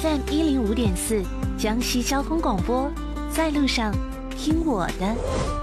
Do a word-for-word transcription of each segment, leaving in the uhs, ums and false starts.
F M 一零五点四，江西交通广播，在路上听我的。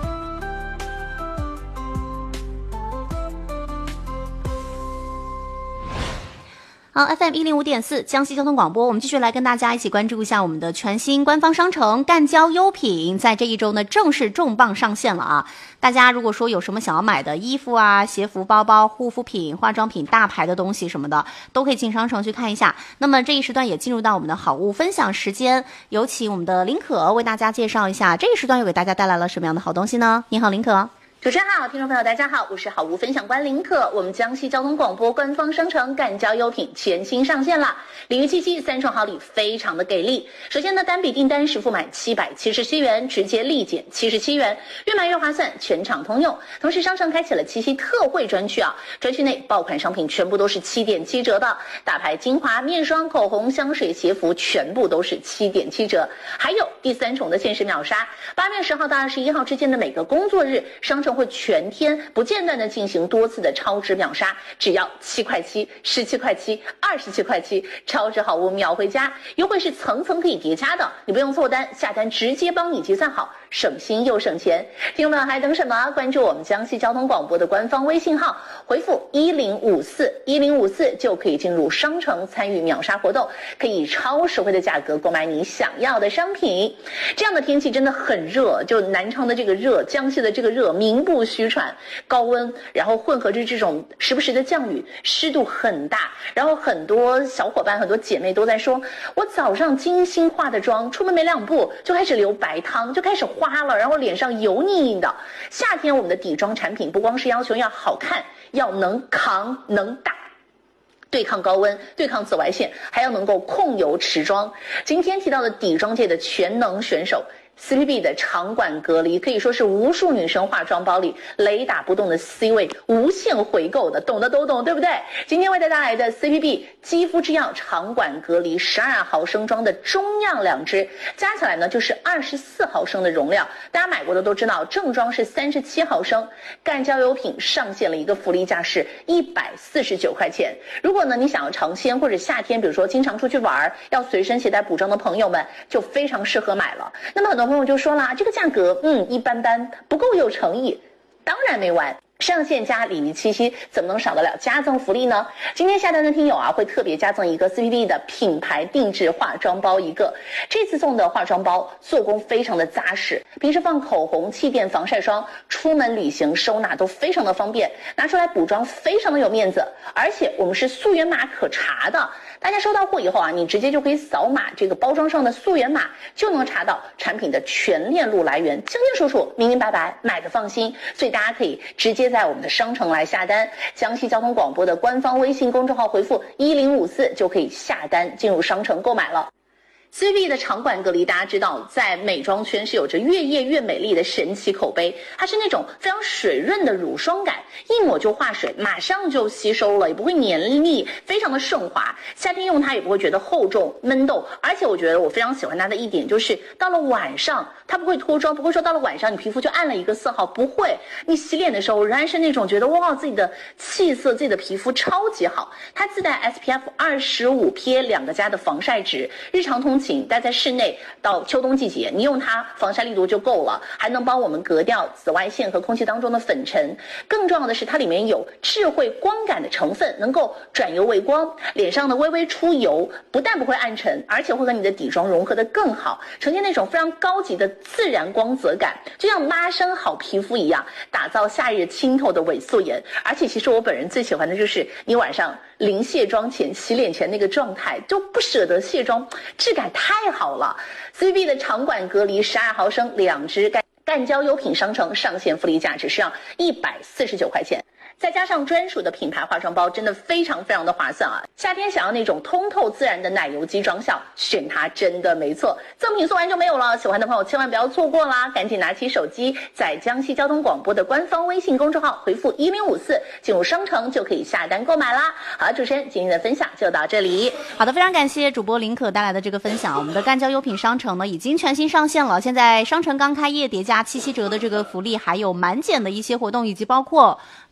好 ，F M 一零五点四，江西交通广播，我们继续来跟大家一起关注一下我们的全新官方商城赣交优品，在这一周呢正式重磅上线了啊！大家如果说有什么想要买的衣服啊、鞋服、包包、护肤品、化妆品、大牌的东西什么的，都可以进商城去看一下。那么这一时段也进入到我们的好物分享时间，有请我们的林可为大家介绍一下这一时段又给大家带来了什么样的好东西呢？你好，林可。 主持人好，听众朋友大家好，我是好物分享官林可。我们江西交通广播官方商城赣交优品全新上线了，礼遇七夕三重好礼非常的给力。首先呢，单笔订单实付满七百七十七元，直接立减七十七元，越买越划算，全场通用。同时商城开启了七夕特惠专区啊，专区内爆款商品全部都是七点七折的，大牌精华、面霜、口红、香水、鞋服全部都是七点七折。还有第三重的限时秒杀，八月十号到二十一号之间的每个工作日，商城会全天不间断的进行多次的超值秒杀，只要七块七、十七块七、二十七块七，超值好物秒回家，优惠是层层可以叠加的，你不用凑单，下单直接帮你结算好，省心又省钱。听众们还等什么？关注我们江西交通广播的官方微信号，回复一零五四一零五四就可以进入商城参与秒杀活动，可以以超实惠的价格购买你想要的商品。这样的天气真的很热，就南昌的这个热，江西的这个热名不虚传，高温，然后混合着这种时不时的降雨，湿度很大，然后很多小伙伴很多姐妹都在说，我早上精心化的妆，出门没两步就开始流白汤，就开始花了，然后脸上油腻腻的。夏天我们的底妆产品不光是要求要好看，要能扛能打，对抗高温，对抗紫外线，还要能够控油持妆。今天提到的底妆界的全能选手C P B 的长管隔离可以说是无数女生化妆包里雷打不动的 C 位，无限回购的，懂的都懂，对不对？今天为大家带来的 C P B 肌肤之钥长管隔离十二毫升装的中样两支，加起来呢就是二十四毫升的容量。大家买过的都知道，正装是三十七毫升。赣交优品上线了一个福利价是一百四十九块钱。如果呢你想要尝鲜或者夏天，比如说经常出去玩，要随身携带补妆的朋友们，就非常适合买了。那么很多朋友就说啦，这个价格嗯一般般，不够有诚意。当然没完，上线加礼遇七夕怎么能少得了加赠福利呢？今天下单的听友啊，会特别加赠一个 C P B 的品牌定制化妆包一个。这次送的化妆包做工非常的扎实，平时放口红、气垫、防晒霜，出门旅行收纳都非常的方便，拿出来补妆非常的有面子。而且我们是溯源码可查的，大家收到货以后啊，你直接就可以扫码这个包装上的溯源码，就能查到产品的全链路来源，清清楚楚、明明白白，买的放心。所以大家可以直接在我们的商城来下单，江西交通广播的官方微信公众号回复一零五四就可以下单进入商城购买了。C P B 的长管隔离，大家知道在美妆圈是有着越夜越美丽的神奇口碑，它是那种非常水润的乳霜感，一抹就化水，马上就吸收了，也不会黏腻，非常的顺滑。夏天用它也不会觉得厚重闷痘。而且我觉得我非常喜欢它的一点就是到了晚上它不会脱妆，不会说到了晚上你皮肤就暗了一个色号，不会，你洗脸的时候仍然是那种觉得哇自己的气色自己的皮肤超级好。它自带 S P F 二十五 P A 两个加的防晒值，日常通勤待在室内到秋冬季节，你用它防晒力度就够了，还能帮我们隔掉紫外线和空气当中的粉尘。更重要的是它里面有智慧光感的成分，能够转油为光，脸上的微微出油不但不会暗沉，而且会和你的底妆融合得更好，呈现那种非常高级的自然光泽感，就像拉伸好皮肤一样，打造夏日清透的伪素颜。而且其实我本人最喜欢的就是你晚上临卸妆前洗脸前那个状态，就不舍得卸妆，质感太好了。 C P B 的长管隔离十二毫升两支，赣交优品商城上线福利价只需要一百四十九块钱，再加上专属的品牌化妆包，真的非常非常的划算啊！夏天想要那种通透自然的奶油肌妆效，选它真的没错。赠品送完就没有了，喜欢的朋友千万不要错过啦！赶紧拿起手机，在江西交通广播的官方微信公众号回复一零五四，进入商城就可以下单购买啦。好，主持人今天的分享就到这里。 好的，非常感谢主播林可带来的这个分享。我们的赣交优品商城呢已经全新上线了，现在商城刚开业，叠加七七折的这个福利，还有满减的一些活动，以及包括